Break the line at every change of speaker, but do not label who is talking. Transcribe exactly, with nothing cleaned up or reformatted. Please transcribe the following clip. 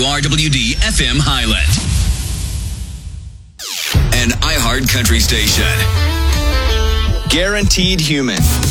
W R W D F M Highland. An iHeart Country station.
Guaranteed Human.